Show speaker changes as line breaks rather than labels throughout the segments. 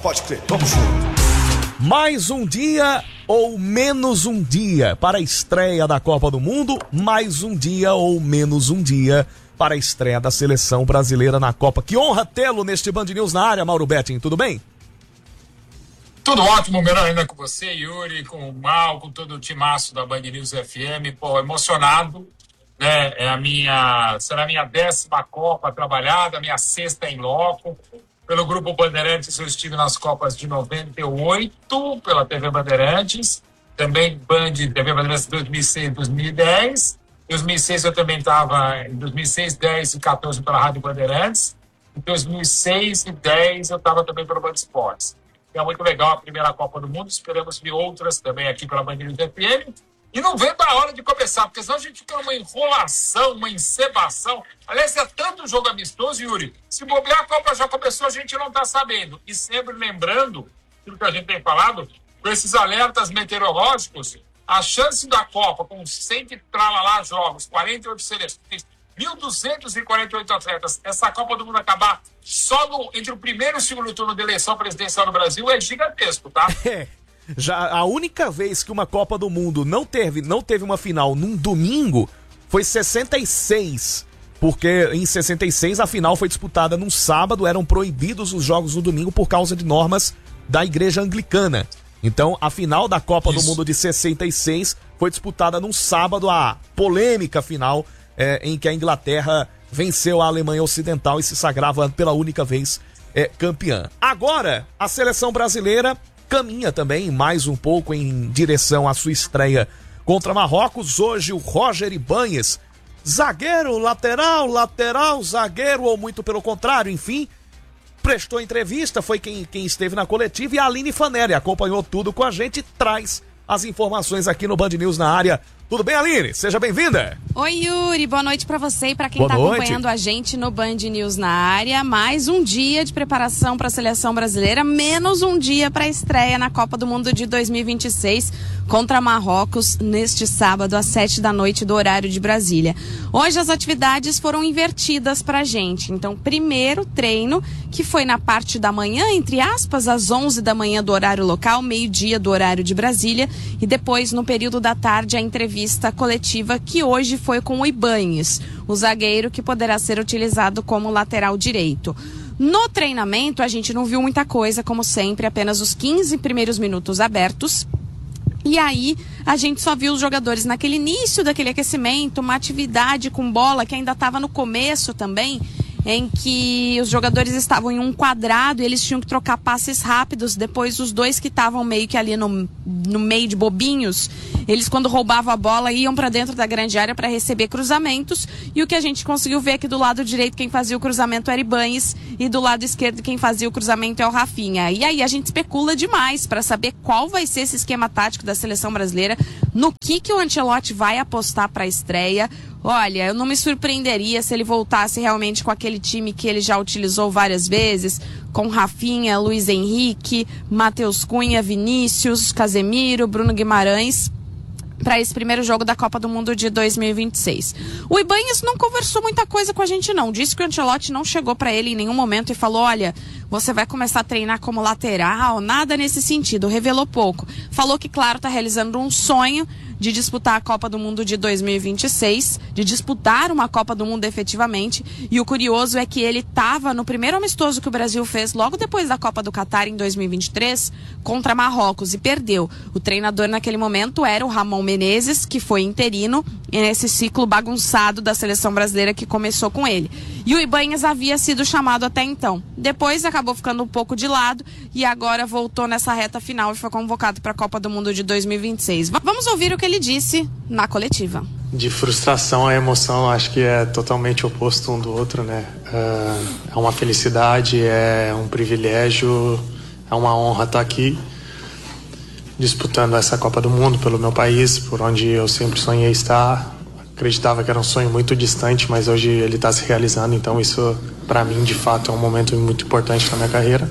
Pode crer, vamos junto.
Mais um dia ou menos um dia para a estreia da Copa do Mundo, mais um dia ou menos um dia para a estreia da seleção brasileira na Copa. Que honra tê-lo neste Band News na área, Mauro Betting, tudo bem?
Tudo ótimo, melhor ainda com você, Yuri, com o Mal, com todo o timaço da Band News FM. Pô, emocionado, né? Será a minha 10ª Copa trabalhada, a minha 6ª em loco. Pelo Grupo Bandeirantes eu estive nas Copas de 98, pela TV Bandeirantes, também TV Bandeirantes 2006 e 2010. Em 2006 eu também estava, em 2006, 10 e 14 pela Rádio Bandeirantes. Em 2006 e 10 eu estava também pelo Band Esportes. É muito legal a primeira Copa do Mundo, esperamos ver outras também aqui pela Band News FM. E não vem para a hora de começar, porque senão a gente fica numa enrolação, uma encebação. Aliás, é tanto jogo amistoso, Yuri. Se bobear, a Copa já começou, a gente não está sabendo. E sempre lembrando, aquilo que a gente tem falado, com esses alertas meteorológicos, a chance da Copa, com 100 e tralalá jogos, 48 seleções, 1.248 atletas, essa Copa do Mundo acabar só entre o primeiro e o segundo turno de eleição presidencial no Brasil é gigantesco, tá?
Já a única vez que uma Copa do Mundo não teve uma final num domingo foi 66, porque em 66 a final foi disputada num sábado, eram proibidos os jogos no domingo por causa de normas da Igreja Anglicana. Então a final da Copa do Mundo de 66 foi disputada num sábado, a polêmica final em que a Inglaterra venceu a Alemanha Ocidental e se sagrava pela única vez campeã. Agora a seleção brasileira caminha também mais um pouco em direção à sua estreia contra Marrocos. Hoje o Roger Ibanhes, zagueiro, lateral, zagueiro ou muito pelo contrário, enfim, prestou entrevista, foi quem esteve na coletiva, e a Aline Fanelli acompanhou tudo com a gente e traz as informações aqui no Band News na área. Tudo bem, Aline? Seja bem-vinda.
Oi, Yuri. Boa noite pra você e pra quem tá acompanhando a gente no Band News na área. Mais um dia de preparação pra seleção brasileira, menos um dia pra estreia na Copa do Mundo de 2026 contra Marrocos neste sábado às 7 da noite do horário de Brasília. Hoje as atividades foram invertidas pra gente. Então, primeiro treino, que foi na parte da manhã, entre aspas, às 11 da manhã do horário local, meio-dia do horário de Brasília, e depois, no período da tarde, a entrevista coletiva, que hoje foi com o Ibanhes, o zagueiro que poderá ser utilizado como lateral direito. No treinamento, a gente não viu muita coisa, como sempre, apenas os 15 primeiros minutos abertos. E aí, a gente só viu os jogadores naquele início daquele aquecimento, uma atividade com bola que ainda estava no começo também, em que os jogadores estavam em um quadrado e eles tinham que trocar passes rápidos. Depois os dois que estavam meio que ali no meio de bobinhos, eles quando roubavam a bola iam para dentro da grande área para receber cruzamentos, e o que a gente conseguiu ver é que do lado direito quem fazia o cruzamento era Ibanhes e do lado esquerdo quem fazia o cruzamento é o Rafinha. E aí a gente especula demais para saber qual vai ser esse esquema tático da seleção brasileira, no que o Ancelotti vai apostar para a estreia. Olha, eu não me surpreenderia se ele voltasse realmente com aquele time que ele já utilizou várias vezes, com Rafinha, Luiz Henrique, Matheus Cunha, Vinícius, Casemiro, Bruno Guimarães, para esse primeiro jogo da Copa do Mundo de 2026. O Ibanhes não conversou muita coisa com a gente não, disse que o Ancelotti não chegou para ele em nenhum momento e falou, olha, você vai começar a treinar como lateral, nada nesse sentido, revelou pouco. Falou que, claro, está realizando um sonho de disputar a Copa do Mundo de 2026, de disputar uma Copa do Mundo efetivamente, e o curioso é que ele estava no primeiro amistoso que o Brasil fez logo depois da Copa do Catar em 2023 contra Marrocos e perdeu. O treinador naquele momento era o Ramon Menezes, que foi interino nesse ciclo bagunçado da seleção brasileira que começou com ele. E o Ibanhes havia sido chamado até então. Depois acabou ficando um pouco de lado e agora voltou nessa reta final e foi convocado para a Copa do Mundo de 2026. Vamos ouvir o que ele disse na coletiva.
De frustração a emoção, acho que é totalmente oposto um do outro, né? É uma felicidade, é um privilégio, é uma honra estar aqui disputando essa Copa do Mundo pelo meu país, por onde eu sempre sonhei estar. Acreditava que era um sonho muito distante, mas hoje ele está se realizando, então isso para mim de fato é um momento muito importante na minha carreira.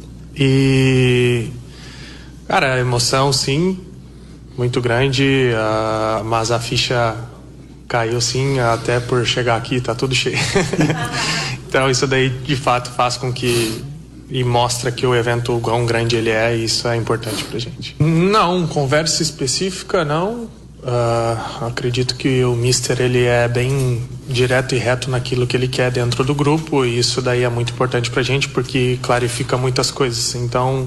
E cara, a emoção sim, muito grande, mas a ficha caiu sim, até por chegar aqui tá tudo cheio. Então isso daí de fato faz com que e mostra que o evento, o quão grande ele é, e isso é importante pra gente. Não, conversa específica não. Acredito que o Mister ele é bem direto e reto naquilo que ele quer dentro do grupo, e isso daí é muito importante pra gente porque clarifica muitas coisas. Então,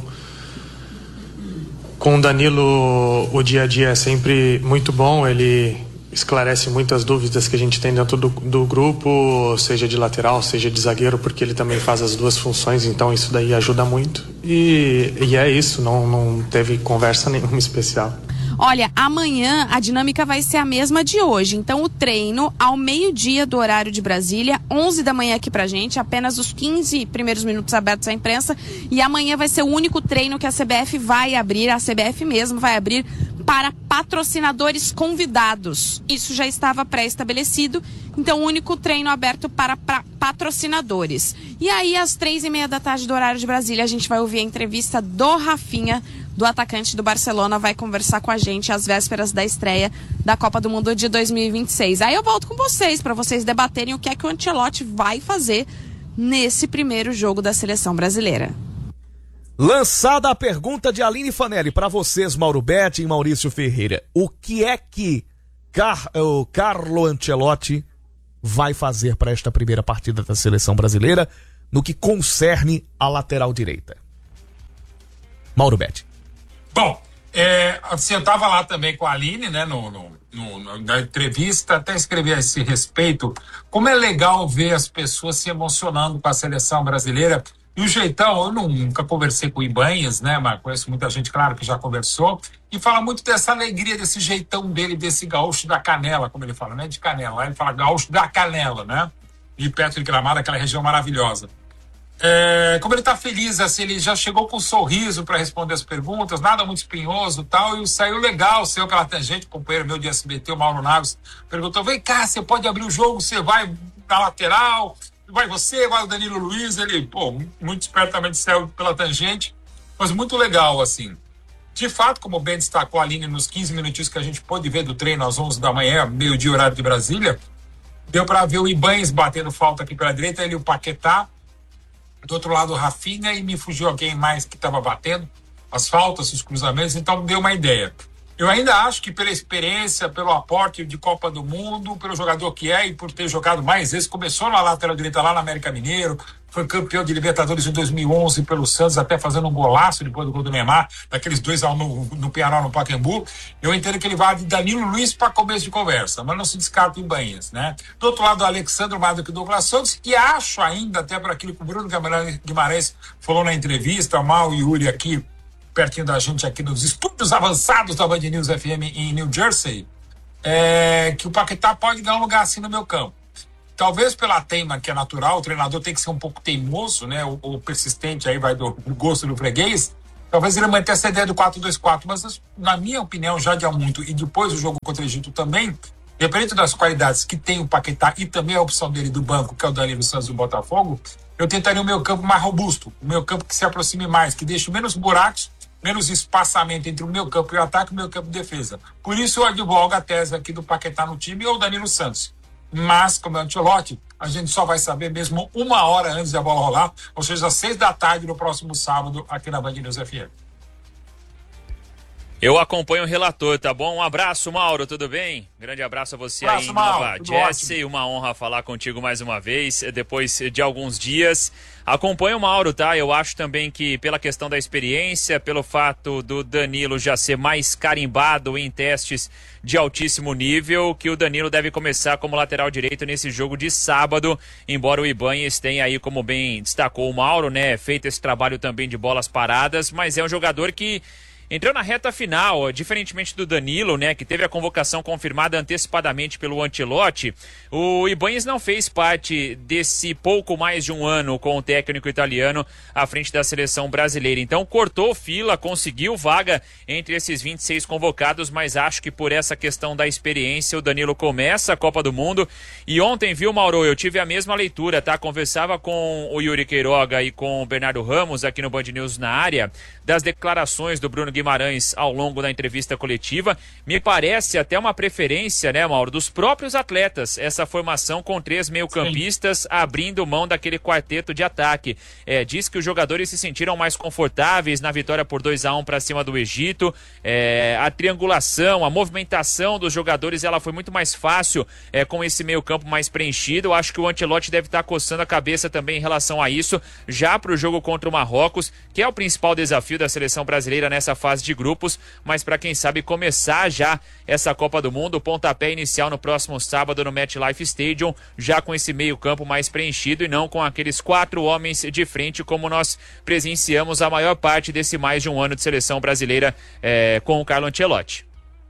com o Danilo o dia a dia é sempre muito bom, ele esclarece muitas dúvidas que a gente tem dentro do grupo, seja de lateral, seja de zagueiro, porque ele também faz as duas funções, então isso daí ajuda muito. E é isso, não teve conversa nenhuma especial.
Olha, amanhã a dinâmica vai ser a mesma de hoje. Então o treino ao meio-dia do horário de Brasília, 11 da manhã aqui pra gente, apenas os 15 primeiros minutos abertos à imprensa. E amanhã vai ser o único treino que a CBF vai abrir, a CBF mesmo vai abrir para patrocinadores convidados. Isso já estava pré-estabelecido, então o único treino aberto para patrocinadores. E aí às 3:30 da tarde do horário de Brasília a gente vai ouvir a entrevista do Rafinha, do atacante do Barcelona, vai conversar com a gente às vésperas da estreia da Copa do Mundo de 2026. Aí eu volto com vocês, para vocês debaterem o que é que o Ancelotti vai fazer nesse primeiro jogo da seleção brasileira.
Lançada a pergunta de Aline Fanelli para vocês, Mauro Betti e Maurício Ferreira. O que é que o Carlo Ancelotti vai fazer para esta primeira partida da seleção brasileira no que concerne a lateral direita? Mauro Betti.
Bom, assim, eu estava lá também com a Aline, né, na entrevista, até escrevi a esse respeito, como é legal ver as pessoas se emocionando com a seleção brasileira. E o jeitão, eu nunca conversei com o Ibanhas, né, mas conheço muita gente, claro, que já conversou, e fala muito dessa alegria, desse jeitão dele, desse gaúcho da canela, como ele fala, né, de canela. Aí ele fala gaúcho da canela, né, e perto de Gramado, aquela região maravilhosa. Como ele tá feliz, assim, ele já chegou com um sorriso para responder as perguntas, nada muito espinhoso e tal, e saiu legal, saiu pela tangente, o companheiro meu de SBT, o Mauro Naves, perguntou, vem cá, você pode abrir o jogo, você vai na lateral, vai você, vai o Danilo Luiz, ele, muito espertamente saiu pela tangente, mas muito legal, assim. De fato, como bem destacou a Aline nos 15 minutinhos que a gente pôde ver do treino às 11 da manhã, meio-dia, horário de Brasília, deu para ver o Ibanhas batendo falta aqui pela direita, ele e o Paquetá, do outro lado o Rafinha, e me fugiu alguém mais que estava batendo as faltas, os cruzamentos, então deu uma ideia. Eu ainda acho que pela experiência, pelo aporte de Copa do Mundo, pelo jogador que é e por ter jogado mais vezes, começou na lateral direita lá no América Mineiro, foi campeão de Libertadores em 2011 pelo Santos, até fazendo um golaço depois do gol do Neymar, daqueles 2-1 no Penharol, no Pacaembu. Eu entendo que ele vai de Danilo Luiz para começo de conversa, mas não se descarta em Ibanhas, né? Do outro lado, o Alexandre Maduque e Douglas Santos, e acho ainda, até por aquilo que o Bruno Guimarães falou na entrevista, o Mal e o Yuri aqui, pertinho da gente aqui nos estúdios avançados da Band News FM em New Jersey, que o Paquetá pode ganhar um lugar assim no meu campo. Talvez pela teima que é natural, o treinador tem que ser um pouco teimoso, né, ou persistente, aí vai do gosto do freguês. Talvez ele mantenha essa ideia do 4-2-4, mas na minha opinião já de há muito, e depois o jogo contra o Egito também, dependendo das qualidades que tem o Paquetá e também a opção dele do banco, que é o Danilo Santos do Botafogo, eu tentaria o meu campo mais robusto, o meu campo que se aproxime mais, que deixe menos buracos, menos espaçamento entre o meu campo e o ataque e o meu campo de defesa. Por isso eu advogo a tese aqui do Paquetá no time ou o Danilo Santos. Mas, como é o Ancelotti, a gente só vai saber mesmo 1 hora antes da bola rolar, ou seja, às 6 da tarde no próximo sábado, aqui na Band News FM.
Eu acompanho o relator, tá bom? Um abraço, Mauro, tudo bem? Grande abraço a você aí em Nova Jersey. Uma honra falar contigo mais uma vez, depois de alguns dias. Acompanho o Mauro, tá? Eu acho também que pela questão da experiência, pelo fato do Danilo já ser mais carimbado em testes de altíssimo nível, que o Danilo deve começar como lateral direito nesse jogo de sábado, embora o Ibanhas tenha aí, como bem destacou o Mauro, né, feito esse trabalho também de bolas paradas, mas é um jogador que entrou na reta final, diferentemente do Danilo, né, que teve a convocação confirmada antecipadamente pelo Ancelotti. O Ibanhas não fez parte desse pouco mais de um ano com o técnico italiano à frente da seleção brasileira. Então cortou fila, conseguiu vaga entre esses 26 convocados, mas acho que por essa questão da experiência o Danilo começa a Copa do Mundo. E ontem, viu, Mauro, eu tive a mesma leitura, tá? Conversava com o Yuri Queiroga e com o Bernardo Ramos aqui no Band News na área, das declarações do Bruno Guimarães Guimarães ao longo da entrevista coletiva. Me parece até uma preferência, né, Mauro, dos próprios atletas, essa formação com 3 meio-campistas abrindo mão daquele quarteto de ataque. Diz que os jogadores se sentiram mais confortáveis na vitória por 2-1 para cima do Egito. A triangulação, a movimentação dos jogadores, ela foi muito mais fácil com esse meio-campo mais preenchido. Eu acho que o Ancelotti deve estar coçando a cabeça também em relação a isso, já para o jogo contra o Marrocos, que é o principal desafio da seleção brasileira nessa fase de grupos, mas para quem sabe começar já essa Copa do Mundo, o pontapé inicial no próximo sábado no MetLife Stadium, já com esse meio-campo mais preenchido e não com aqueles 4 homens de frente como nós presenciamos a maior parte desse mais de um ano de seleção brasileira com o Carlo Ancelotti.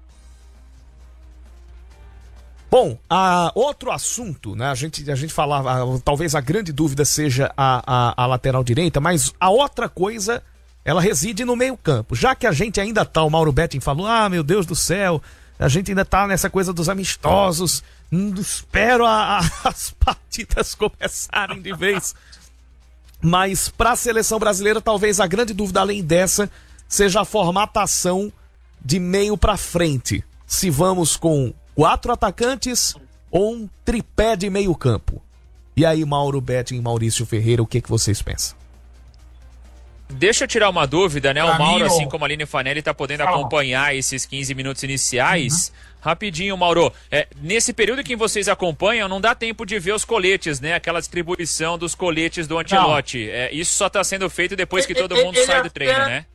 Bom, outro assunto, né? A gente falava, talvez a grande dúvida seja a lateral direita, mas a outra coisa, ela reside no meio-campo. Já que a gente ainda tá, o Mauro Betting falou, meu Deus do céu, a gente ainda tá nessa coisa dos amistosos, espero as partidas começarem de vez. Mas para a seleção brasileira, talvez a grande dúvida além dessa seja a formatação de meio para frente. Se vamos com 4 atacantes ou um tripé de meio campo. E aí, Mauro Betting e Maurício Ferreira, o que vocês pensam?
Deixa eu tirar uma dúvida, né? O Mauro, assim como a Aline Fanelli, tá podendo acompanhar esses 15 minutos iniciais. Rapidinho, Mauro. Nesse período que vocês acompanham, não dá tempo de ver os coletes, né? Aquela distribuição dos coletes do Ancelotti. Isso só tá sendo feito depois que todo mundo sai do treino, né?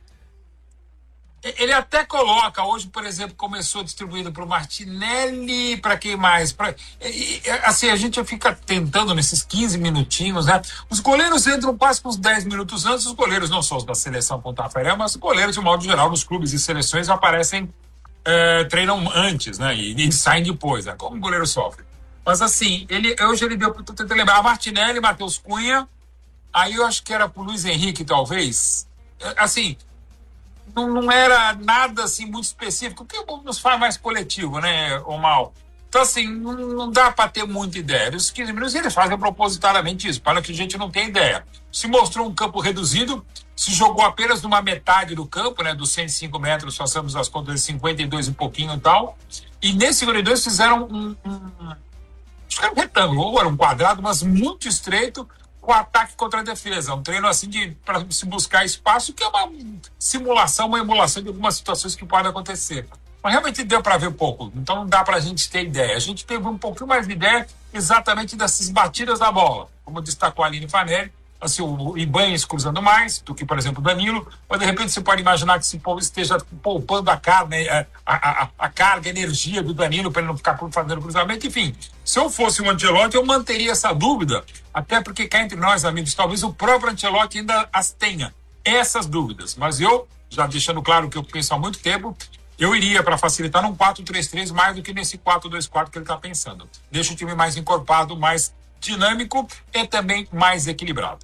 Ele até coloca, hoje, por exemplo, começou distribuído para o Martinelli, para quem mais? Assim, a gente fica tentando nesses 15 minutinhos, né? Os goleiros entram quase uns 10 minutos antes, os goleiros não só os da seleção Ponta-Feré, mas os goleiros, de modo geral, nos clubes e seleções aparecem, treinam antes, né? E saem depois, né? Como o goleiro sofre. Mas assim, hoje ele deu, tô tentando lembrar, Martinelli, Matheus Cunha, aí eu acho que era pro Luiz Henrique, talvez. Assim, não era nada assim muito específico, que nos faz mais coletivo, né, o Mal? Então, assim, não dá para ter muita ideia. Os 15 minutos eles fazem propositadamente isso, para que a gente não tenha ideia. Se mostrou um campo reduzido, se jogou apenas numa metade do campo, né, dos 105 metros, façamos as contas de 52 e pouquinho e tal. E nesse 52 fizeram acho que era um retângulo, ou era um quadrado, mas muito estreito, com ataque contra a defesa. Um treino assim para se buscar espaço, que é uma simulação, uma emulação de algumas situações que podem acontecer. Mas realmente deu para ver pouco, então não dá para a gente ter ideia. A gente teve um pouquinho mais de ideia exatamente dessas batidas da bola, como destacou a Aline Fanelli, assim, o Ibanez cruzando mais do que, por exemplo, o Danilo, mas de repente você pode imaginar que esse povo esteja poupando a carga, a energia do Danilo para ele não ficar fazendo cruzamento. Enfim, se eu fosse o Ancelotti, eu manteria essa dúvida, até porque cá entre nós, amigos, talvez o próprio Ancelotti ainda as tenha, essas dúvidas. Mas eu, já deixando claro o que eu penso há muito tempo, eu iria para facilitar num 4-3-3 mais do que nesse 4-2-4 que ele está pensando. Deixa o time mais encorpado, mais dinâmico e também mais equilibrado.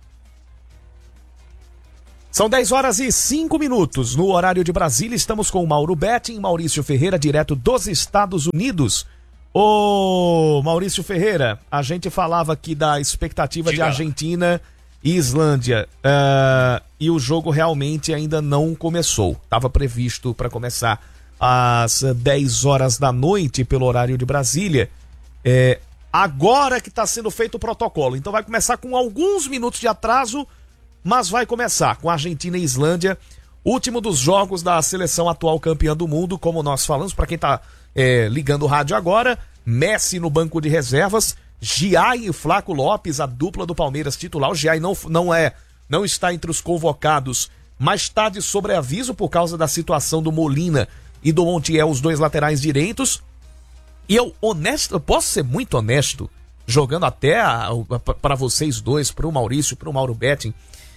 São 10h05 no horário de Brasília. Estamos com o Mauro Betting, Maurício Ferreira, direto dos Estados Unidos. Ô Maurício Ferreira, a gente falava aqui da expectativa de Argentina e Islândia, e o jogo realmente ainda não começou. Estava previsto para começar às 10 horas da noite pelo horário de Brasília. Agora que está sendo feito o protocolo, então vai começar com alguns minutos de atraso, mas vai começar com Argentina e Islândia, último dos jogos da seleção atual campeã do mundo, como nós falamos, para quem está ligando o rádio agora, Messi no banco de reservas, Giai e Flaco Lopes, a dupla do Palmeiras titular. O Giai não está entre os convocados, mas está de sobreaviso por causa da situação do Molina e do Montiel, os dois laterais direitos. E eu posso ser muito honesto, jogando até para vocês dois, para o Maurício, para o Mauro Betting,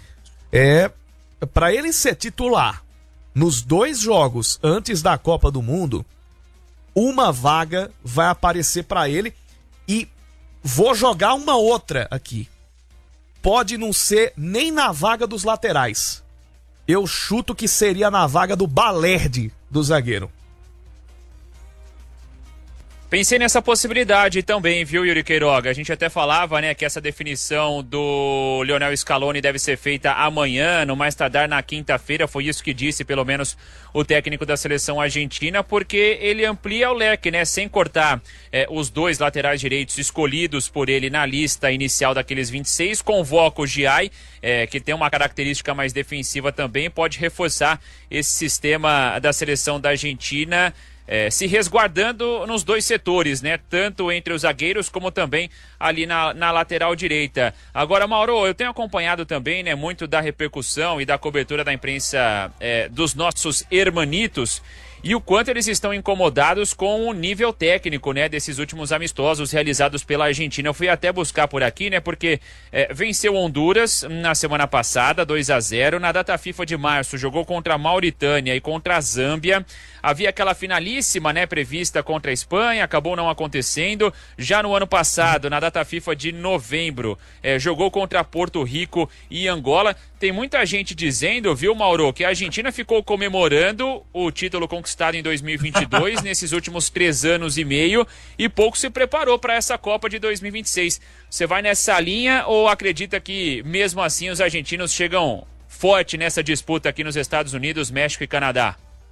para ele ser titular nos 2 jogos antes da Copa do Mundo, uma vaga vai aparecer para ele e vou jogar uma outra aqui. Pode não ser nem na vaga dos laterais. Eu chuto que seria na vaga do Balerdi, do zagueiro.
Pensei nessa possibilidade também, viu, Yuri Queiroga? A gente até falava, né, que essa definição do Lionel Scaloni deve ser feita amanhã, no mais tardar na quinta-feira. Foi isso que disse, pelo menos, o técnico da seleção argentina, porque ele amplia o leque, né, sem cortar os dois laterais direitos escolhidos por ele na lista inicial daqueles 26. Convoca o Giai, que tem uma característica mais defensiva também, pode reforçar esse sistema da seleção da Argentina, se resguardando nos dois setores, né? Tanto entre os zagueiros como também ali na lateral direita. Agora, Mauro, eu tenho acompanhado também, né, muito da repercussão e da cobertura da imprensa dos nossos hermanitos, e o quanto eles estão incomodados com o nível técnico, né, desses últimos amistosos realizados pela Argentina. Eu fui até buscar por aqui, né, porque venceu Honduras na semana passada, 2-0. Na data FIFA de março, jogou contra a Mauritânia e contra a Zâmbia. Havia aquela finalíssima, né, prevista contra a Espanha, acabou não acontecendo. Já no ano passado, na data FIFA de novembro, jogou contra Porto Rico e Angola. Tem muita gente dizendo, viu, Mauro, que a Argentina ficou comemorando o título conquistado em 2022, nesses últimos 3 anos e meio, e pouco se preparou para essa Copa de 2026. Você vai nessa linha ou acredita que, mesmo assim, os argentinos chegam forte nessa disputa aqui nos Estados Unidos, México e Canadá?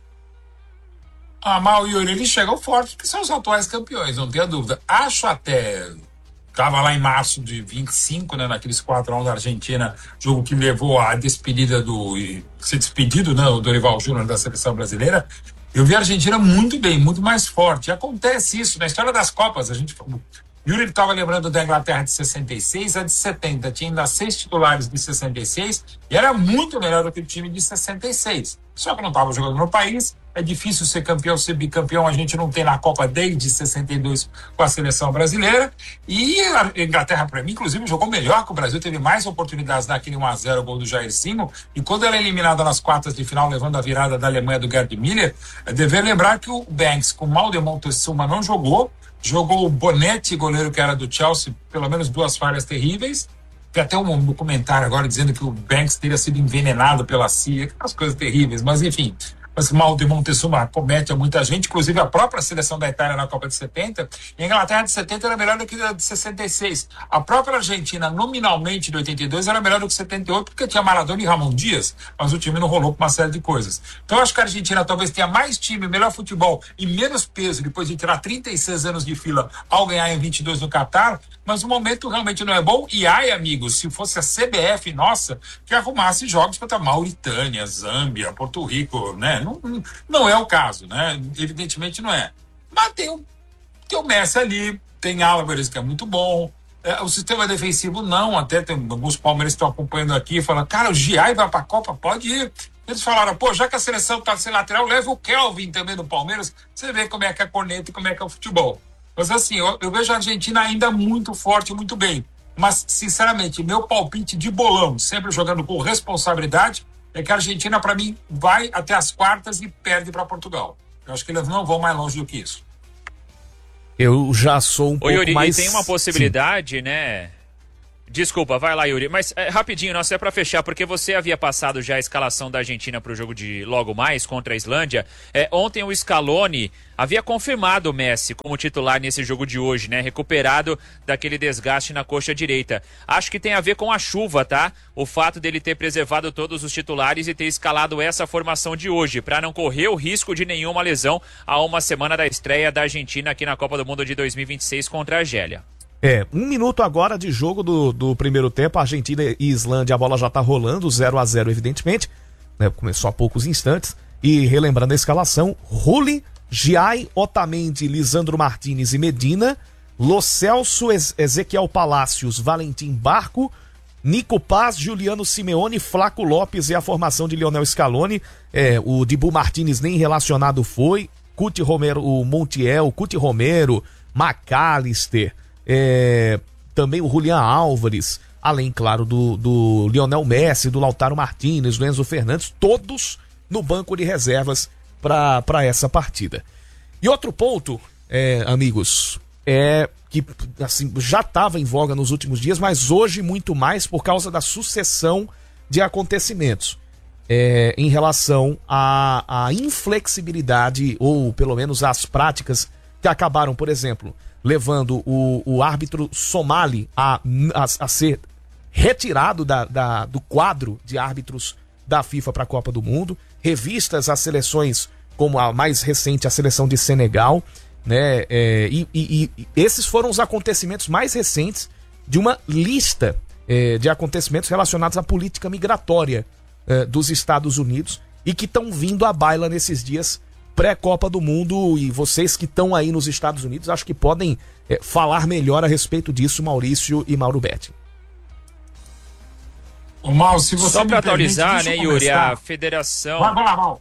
Mal e Yuri, eles chegam fortes porque são os atuais campeões, não tenha dúvida. Acho até... Estava lá em março de 25, né, naqueles 4-1 da Argentina, jogo que levou à despedida ser despedido, né, o Dorival Júnior da seleção brasileira. Eu vi a Argentina muito bem, muito mais forte. E acontece isso na história das Copas. Yuri estava lembrando da Inglaterra de 66, a de 70. Tinha ainda 6 titulares de 66 e era muito melhor do que o time de 66. Só que não estava jogando no país. É difícil ser campeão, ser bicampeão. A gente não tem na Copa desde 62 com a seleção brasileira. E a Inglaterra, para mim, inclusive, jogou melhor que o Brasil. Teve mais oportunidades naquele 1-0, gol do Jairzinho. E quando ela é eliminada nas quartas de final, levando a virada da Alemanha do Gerd Müller, é dever lembrar que o Banks, com mal de Montezuma, não jogou. Jogou o Bonetti, goleiro que era do Chelsea, pelo menos 2 falhas terríveis. Tem até um documentário agora dizendo que o Banks teria sido envenenado pela CIA, aquelas coisas terríveis, mas enfim. Mas mal de Montezuma comete a muita gente, inclusive a própria seleção da Itália na Copa de 70. E a Inglaterra de 70 era melhor do que a de 66. A própria Argentina, nominalmente, de 82, era melhor do que 78, porque tinha Maradona e Ramon Dias, mas o time não rolou com uma série de coisas. Então, eu acho que a Argentina talvez tenha mais time, melhor futebol e menos peso, depois de tirar 36 anos de fila ao ganhar em 22 no Catar, mas o momento realmente não é bom. E ai, amigos, se fosse a CBF, nossa, que arrumasse jogos contra Mauritânia, Zâmbia, Porto Rico, né? Não é o caso, né? Evidentemente não é. Mas tem o Messi ali, tem Álvares, que é muito bom. O sistema defensivo não, até tem alguns palmeirenses que estão acompanhando aqui e falam, cara, o Giai vai pra Copa? Pode ir. Eles falaram, pô, já que a seleção tá sem lateral, leva o Kelvin também do Palmeiras, você vê como é que é a corneta e como é que é o futebol. Mas assim, eu vejo a Argentina ainda muito forte, muito bem. Mas, sinceramente, meu palpite de bolão, sempre jogando com responsabilidade, é que a Argentina, para mim, vai até as quartas e perde para Portugal. Eu acho que eles não vão mais longe do que isso.
Eu já sou um pouco
Yuri,
mais...
E tem uma possibilidade, né? Desculpa, vai lá, Yuri. Mas rapidinho, nossa, é pra fechar, porque você havia passado já a escalação da Argentina pro jogo de logo mais contra a Islândia. Ontem o Scaloni havia confirmado o Messi como titular nesse jogo de hoje, né? Recuperado daquele desgaste na coxa direita. Acho que tem a ver com a chuva, tá? O fato dele ter preservado todos os titulares e ter escalado essa formação de hoje, para não correr o risco de nenhuma lesão a uma semana da estreia da Argentina aqui na Copa do Mundo de 2026 contra a Argélia.
1 minuto agora de jogo do primeiro tempo, Argentina e Islândia, a bola já tá rolando, 0-0 evidentemente, né? Começou há poucos instantes, e relembrando a escalação, Rulli, Giai, Otamendi, Lisandro Martínez e Medina, Lo Celso, Ezequiel Palacios, Valentim Barco, Nico Paz, Juliano Simeone, Flaco Lopes e a formação de Lionel Scaloni. O Dibu Martínez nem relacionado foi, Cuti Romero, o Montiel, Cuti Romero, McAllister, também o Julián Álvares, além, claro, do Lionel Messi, do Lautaro Martínez, do Enzo Fernandes, todos no banco de reservas para essa partida. E outro ponto, amigos, que assim, já estava em voga nos últimos dias, mas hoje muito mais por causa da sucessão de acontecimentos em relação à inflexibilidade, ou pelo menos às práticas que acabaram, por exemplo, levando o árbitro somali a ser retirado do quadro de árbitros da FIFA para a Copa do Mundo, revistas as seleções, como a mais recente, a seleção de Senegal, né? E esses foram os acontecimentos mais recentes de uma lista de acontecimentos relacionados à política migratória dos Estados Unidos e que estão vindo à baila nesses dias pré-Copa do Mundo. E vocês que estão aí nos Estados Unidos, acho que podem falar melhor a respeito disso, Maurício e Mauro Betti.
Mal, se você
só para atualizar, né, Yuri, a federação...
Vai lá, Mal.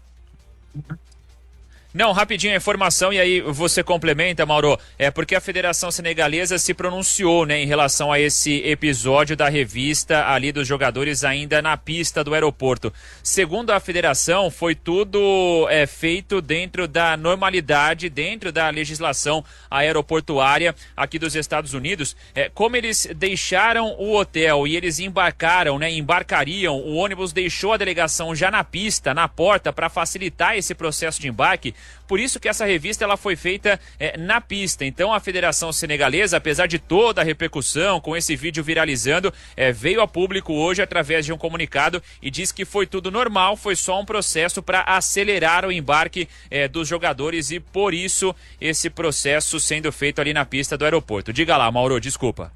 Não, rapidinho a informação e aí você complementa, Mauro. Porque a Federação Senegalesa se pronunciou, né, em relação a esse episódio da revista ali dos jogadores ainda na pista do aeroporto. Segundo a federação, foi tudo feito dentro da normalidade, dentro da legislação aeroportuária aqui dos Estados Unidos. Como eles deixaram o hotel e eles embarcariam, o ônibus deixou a delegação já na pista, na porta, para facilitar esse processo de embarque. Por isso que essa revista ela foi feita na pista. Então a Federação Senegalesa, apesar de toda a repercussão com esse vídeo viralizando, veio a público hoje através de um comunicado e diz que foi tudo normal, foi só um processo para acelerar o embarque dos jogadores e por isso esse processo sendo feito ali na pista do aeroporto. Diga lá, Mauro, desculpa.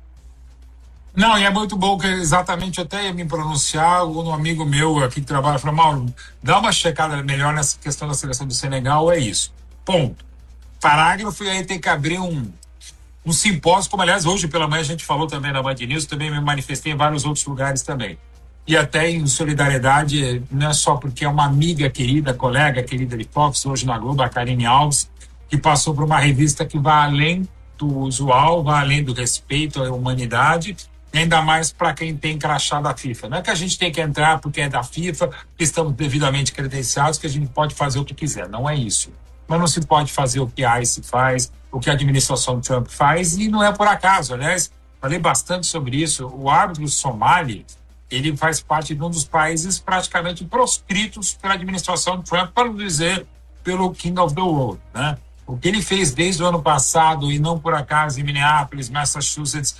Não, e é muito bom que exatamente eu até ia me pronunciar, um amigo meu aqui que trabalha falou, Mauro, dá uma checada melhor nessa questão da seleção do Senegal, é isso. Ponto. Parágrafo, e aí tem que abrir um simpósio, como aliás hoje pela manhã a gente falou também na Band News, também me manifestei em vários outros lugares também. E até em solidariedade, não é só porque é uma amiga querida, colega querida de Fox, hoje na Globo, a Karine Alves, que passou por uma revista que vai além do usual, vai além do respeito à humanidade, ainda mais para quem tem crachá da FIFA. Não é que a gente tem que entrar porque é da FIFA, que estamos devidamente credenciados, que a gente pode fazer o que quiser. Não é isso. Mas não se pode fazer o que a ICE faz, o que a administração Trump faz, e não é por acaso. Aliás, falei bastante sobre isso. O árbitro somali, ele faz parte de um dos países praticamente proscritos pela administração Trump, para não dizer pelo King of the World, né? O que ele fez desde o ano passado, e não por acaso em Minneapolis, Massachusetts,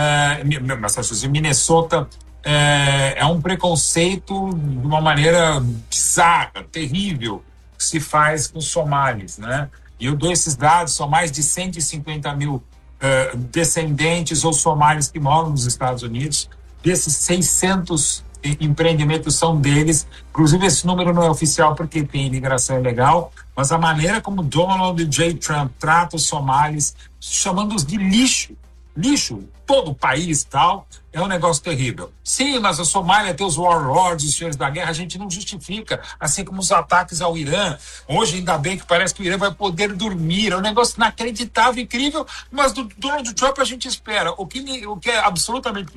e Minnesota, é um preconceito de uma maneira bizarra, terrível, que se faz com os somalis, né? E eu dou esses dados, são mais de 150 mil descendentes ou somalis que moram nos Estados Unidos. Desses 600 empreendimentos são deles. Inclusive, esse número não é oficial porque tem imigração ilegal, mas a maneira como Donald J. Trump trata os somalis, chamando-os de lixo, todo o país e tal, é um negócio terrível. Sim, mas a Somália tem os warlords, os senhores da guerra, a gente não justifica, assim como os ataques ao Irã. Hoje, ainda bem que parece que o Irã vai poder dormir, é um negócio inacreditável, incrível, mas do Donald Trump a gente espera. O que é absolutamente...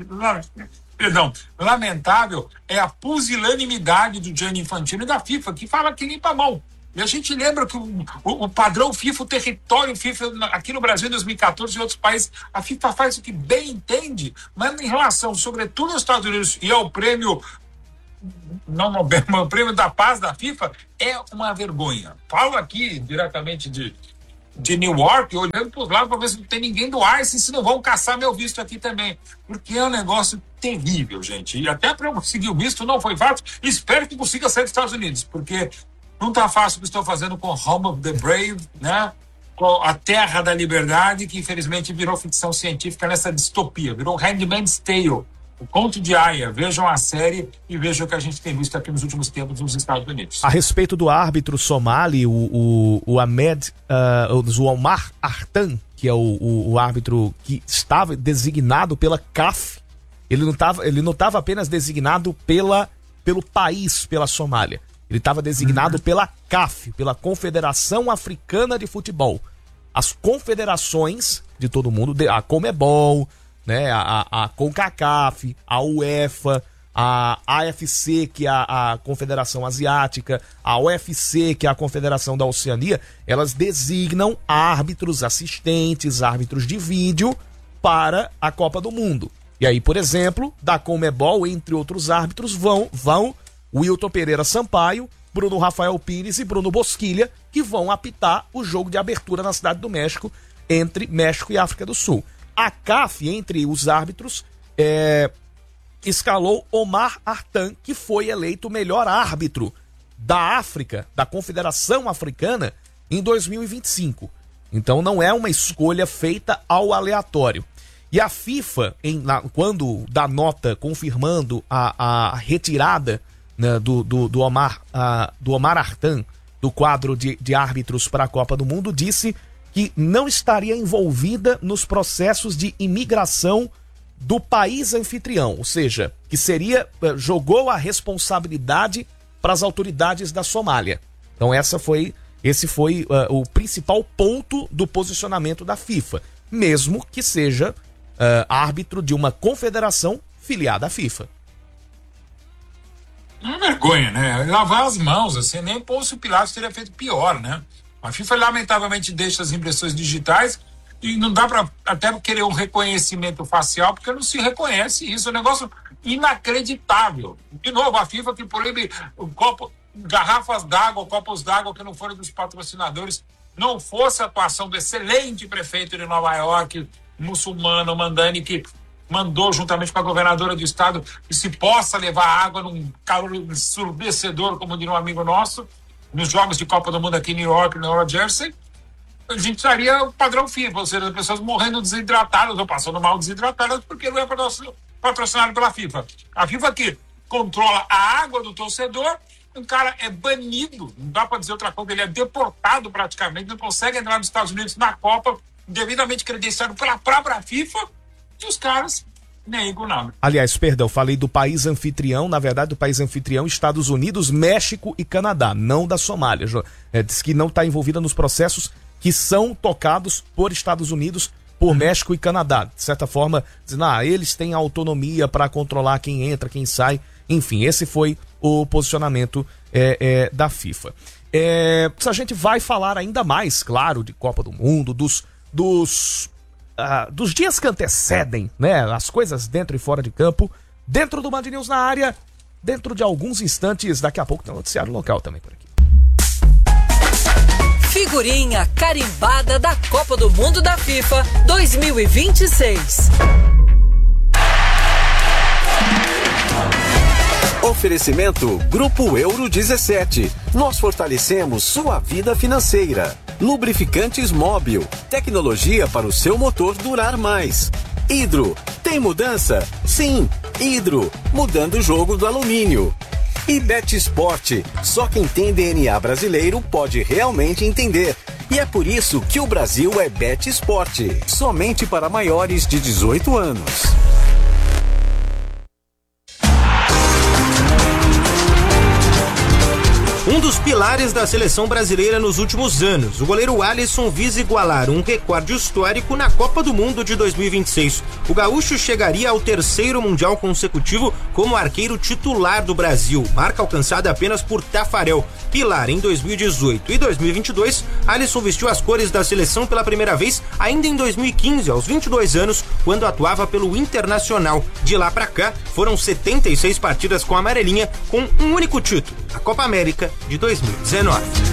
lamentável é a pusilanimidade do Gianni Infantino e da FIFA, que fala que limpa a mão. E a gente lembra que o padrão FIFA, o território FIFA, aqui no Brasil em 2014 e em outros países, a FIFA faz o que bem entende, mas em relação, sobretudo aos Estados Unidos e ao prêmio, o prêmio da paz da FIFA, é uma vergonha. Falo aqui diretamente de Newark, olhando para os lados para ver se não tem ninguém do ICE, se não vão caçar meu visto aqui também. Porque é um negócio terrível, gente. E até para eu conseguir o visto não foi fácil. Espero que consiga sair dos Estados Unidos, porque não está fácil o que estou fazendo com Home of the Brave, né? Com a Terra da Liberdade, que infelizmente virou ficção científica nessa distopia. Virou Handmaid's Tale, o conto de Aya. Vejam a série e vejam o que a gente tem visto aqui nos últimos tempos nos Estados Unidos.
A respeito do árbitro somali, o Omar Artan, que é o árbitro que estava designado pela CAF, ele não estava apenas designado pelo país, pela Somália. Ele estava designado pela CAF, pela Confederação Africana de Futebol. As confederações de todo mundo, a Comebol, né, a CONCACAF, a UEFA, a AFC, que é a Confederação Asiática, a UFC, que é a Confederação da Oceania, elas designam árbitros, assistentes, árbitros de vídeo para a Copa do Mundo. E aí, por exemplo, da Comebol, entre outros árbitros, vão Wilton Pereira Sampaio Bruno Rafael Pires e Bruno Bosquilha, que vão apitar o jogo de abertura na Cidade do México, entre México e África do Sul. A CAF, entre os árbitros, escalou Omar Artan, que foi eleito o melhor árbitro da África, da Confederação Africana, em 2025. Então não é uma escolha feita ao aleatório. E a FIFA, quando dá nota confirmando a retirada, né, do Omar Artan do quadro de árbitros para a Copa do Mundo, disse que não estaria envolvida nos processos de imigração do país anfitrião, ou seja, que jogou a responsabilidade para as autoridades da Somália. Então esse foi o principal ponto do posicionamento da FIFA, mesmo que seja árbitro de uma confederação filiada à FIFA.
É uma vergonha, né? Lavar as mãos, assim, nem Pôncio Pilatos teria feito pior, né? A FIFA lamentavelmente deixa as impressões digitais e não dá para até querer um reconhecimento facial, porque não se reconhece isso, é um negócio inacreditável. De novo, a FIFA que proíbe garrafas d'água, copos d'água que não foram dos patrocinadores, não fosse a atuação do excelente prefeito de Nova York, muçulmano, Mandani, que mandou juntamente com a governadora do estado que se possa levar água num calor ensurdecedor, como diria um amigo nosso, nos jogos de Copa do Mundo aqui em New York, no New Jersey, a gente estaria o padrão FIFA, ou seja, as pessoas morrendo desidratadas ou passando mal desidratadas porque não é patrocinado pela FIFA. A FIFA que controla a água do torcedor, um cara é banido, não dá para dizer outra coisa, ele é deportado praticamente, não consegue entrar nos Estados Unidos na Copa, devidamente credenciado pela própria FIFA, e os caras nem nada.
Aliás, perdão, falei do país anfitrião, na verdade do país anfitrião Estados Unidos, México e Canadá, não da Somália. Diz que não está envolvida nos processos que são tocados por Estados Unidos, por México e Canadá. De certa forma, dizendo, eles têm autonomia para controlar quem entra, quem sai. Enfim, esse foi o posicionamento da FIFA. A gente vai falar ainda mais, claro, de Copa do Mundo, dos dias que antecedem, né, as coisas dentro e fora de campo, dentro do Band News na área, dentro de alguns instantes, daqui a pouco tem um noticiário local também por aqui.
Figurinha carimbada da Copa do Mundo da FIFA 2026.
Oferecimento Grupo Euro 17. Nós fortalecemos sua vida financeira. Lubrificantes Móbil. Tecnologia para o seu motor durar mais. Hidro. Tem mudança? Sim. Hidro. Mudando o jogo do alumínio. E BetSport. Só quem tem DNA brasileiro pode realmente entender. E é por isso que o Brasil é BetSport. Somente para maiores de 18 anos.
Um dos pilares da seleção brasileira nos últimos anos, o goleiro Alisson visa igualar um recorde histórico na Copa do Mundo de 2026. O gaúcho chegaria ao 3º Mundial consecutivo como arqueiro titular do Brasil, marca alcançada apenas por Tafarel. Pilar em 2018 e 2022, Alisson vestiu as cores da seleção pela primeira vez ainda em 2015, aos 22 anos, quando atuava pelo Internacional. De lá pra cá, foram 76 partidas com a amarelinha, com um único título, a Copa América de 2019.